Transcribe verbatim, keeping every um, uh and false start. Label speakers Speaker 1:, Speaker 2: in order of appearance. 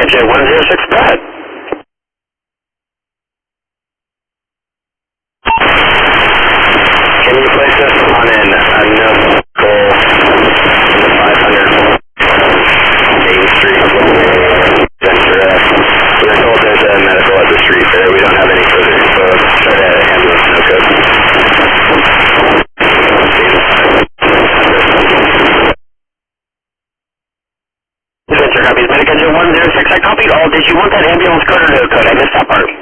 Speaker 1: J one zero six, go ahead. Can you place us on an unknown goal in the five hundred Main Street, Ventura? We were told there's a medical at the street there. We don't have any further info. Try to ambulance no code. Ventura copies. Medic engine one zero six, I copied all. Did you want that ambulance code or no code? I missed that part.